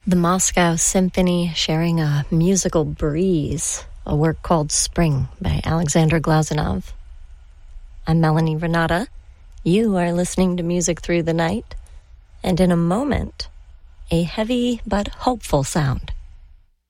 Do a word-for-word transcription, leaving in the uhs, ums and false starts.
The Moscow Symphony sharing a musical breeze, a work called Spring by Alexander Glazunov. I'm Melanie Renata. You are listening to Music Through the Night, and in a moment, a heavy but hopeful sound.